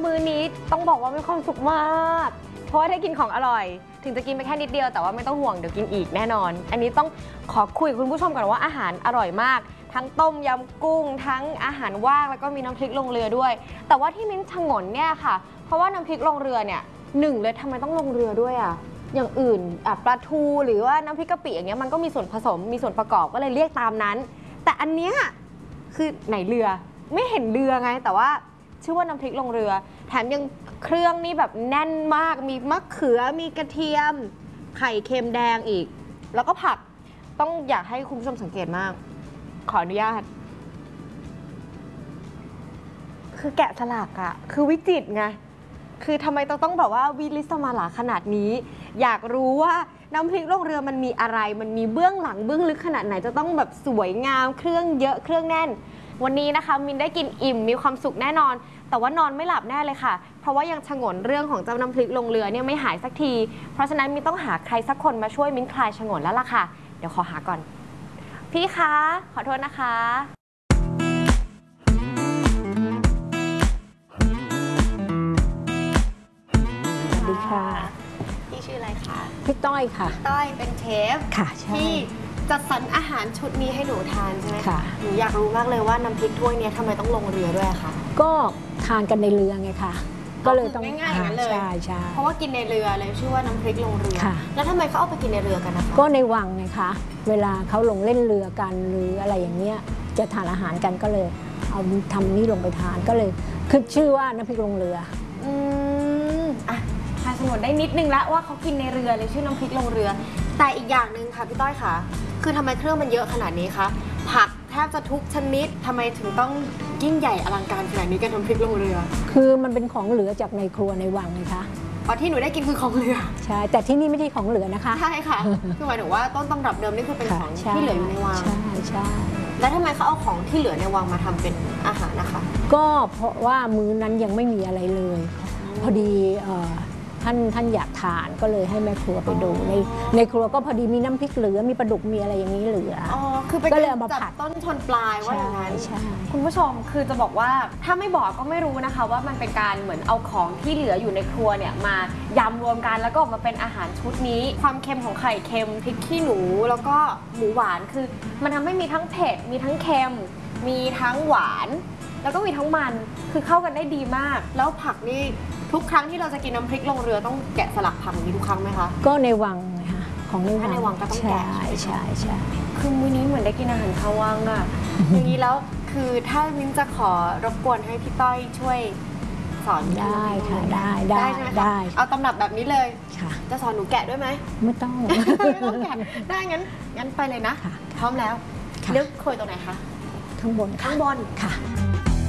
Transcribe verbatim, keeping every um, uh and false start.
มื้อนี้ต้องบอกว่ามีความสุขมากเพราะว่าได้กินของอร่อยถึงจะกินไปแค่นิดเดียวแต่ว่าไม่ต้องห่วงเดี๋ยวกินอีกแน่นอนอันนี้ต้องขอคุยกับคุณผู้ชมก่อนว่าอาหารอร่อยมากทั้งต้มยำกุ้งทั้งอาหารว่างแล้วก็มีน้ำพริกลงเรือด้วยแต่ว่าที่มิ้นชงนเนี่ยค่ะเพราะว่าน้ำพริกลงเรือเนี่ยหนึ่งเลยทำไมต้องลงเรือด้วยอ่ะอย่างอื่นอ่ะปลาทูหรือว่าน้ำพริกกะปิอย่างเงี้ยมันก็มีส่วนผสมมีส่วนประกอบก็เลยเรียกตามนั้นแต่อันเนี้ยคือไหนเรือไม่เห็นเรือไงแต่ว่าชื่อว่าน้ำพริกลงเรือแถมยังเครื่องนี่แบบแน่นมากมีมะเขือมีกระเทียมไข่เค็มแดงอีกแล้วก็ผักต้องอยากให้คุณผู้ชมสังเกตมากขออนุญาตคือแกะสลักอะคือวิจิตรไงคือทำไมต้องต้องแบบว่าวิลิสมาลาขนาดนี้อยากรู้ว่าน้ำพริกลงเรือมันมีอะไรมันมีเบื้องหลังเบื้องลึกขนาดไหนจะต้องแบบสวยงามเครื่องเยอะเครื่องแน่นวันนี้นะคะมินได้กินอิ่มมีความสุขแน่นอนแต่ว่านอนไม่หลับแน่เลยค่ะเพราะว่ายังฉงนเรื่องของเจ้าน้ำพริกลงเรือเนี่ยไม่หายสักทีเพราะฉะนั้นมินต้องหาใครสักคนมาช่วยมินคลายฉงนแล้วล่ะค่ะเดี๋ยวขอหาก่อนพี่คะขอโทษนะคะสวัสดีค่ะพี่ชื่ออะไรคะพี่ต้อยค่ะต้อยเป็นเชฟค่ะใช่ที่จัดสรรอาหารชุดนี้ให้หนูทานใช่ไหมค่ะหนูอยากรู้มากเลยว่าน้ำพริกถ้วยนี้ทำไมต้องลงเรือด้วยคะก็ทานกันในเรือไงค่ะก็เลยต้องง่ายๆอย่างนั้นเลยใช่ใช่เพราะว่ากินในเรือเลยชื่อว่าน้ำพริกลงเรือแล้วทำไมเขาเอาไปกินในเรือกันนะคะก็ในวังไงคะเวลาเขาลงเล่นเรือกันหรืออะไรอย่างเงี้ยจะทานอาหารกันก็เลยเอาทำนี่ลงไปทานก็เลยคือชื่อว่าน้ำพริกลงเรืออืมอ่ะทายสมุนได้นิดนึงแล้วว่าเขากินในเรือเลยชื่อน้ำพริกลงเรือแต่อีกอย่างหนึ่งค่ะพี่ต้อยค่ะคือทำไมเครื่องมันเยอะขนาดนี้คะผักแทบจะทุกชนิดทำไมถึงต้องยิ่งใหญ่อลังการขนาดนี้กันน้ำพริกลงเรือคือมันเป็นของเหลือจากในครัวในวังไงคะอ๋อที่หนูได้กินคือของเหลือใช่แต่ที่นี่ไม่ได้ของเหลือนะคะใช่ค่ะคือหมายถึงว่าต้นตำรับเดิมนี่คือเป็นของที่เหลืออยู่ในวังใช่ใช่แล้วทำไมเขาเอาของที่เหลือในวังมาทำเป็นอาหารนะคะก็เพราะว่ามื้อนั้นยังไม่มีอะไรเลยพอดีท่านท่านอยากทานก็เลยให้แม่ครัวไปดูในในครัวก็พอดีมีน้ำพริกเหลือมีปลาดุกมีอะไรอย่างนี้เหลืออ๋อคือไปจับต้นชนปลายว่าอย่างนั้นคุณผู้ชมคือจะบอกว่าถ้าไม่บอกก็ไม่รู้นะคะว่ามันเป็นการเหมือนเอาของที่เหลืออยู่ในครัวเนี่ยมายำรวมกันแล้วก็ออกมาเป็นอาหารชุดนี้ความเค็มของไข่เค็มพริกขี้หนูแล้วก็หมูหวานคือมันทำให้มีทั้งเผ็ดมีทั้งเค็มมีทั้งหวานแล้วก็มีทั้งมันคือเข้ากันได้ดีมากแล้วผักนี่ทุกครั้งที่เราจะกินน้ำพริกลงเรือต้องแกะสลักผักอย่างนี้ทุกครั้งไหมคะก็ในวังนะคะของในวังในวังก็ต้องแกะใช่ใช่ใช่คือมื้อนี้เหมือนได้กินอาหารชาววังอะอย่างนี้แล้วคือถ้ามิ้นจะขอรบกวนให้พี่ต้อยช่วยสอนได้ค่ะได้ได้ใช่ไหมได้เอาตำรับแบบนี้เลยค่ะจะสอนหนูแกะด้วยไหมไม่ต้องไม่ต้องแกะได้งั้นงั้นไปเลยนะพร้อมแล้วเลือกโขยตรงไหนคะข้างบนข้างบนค่ะ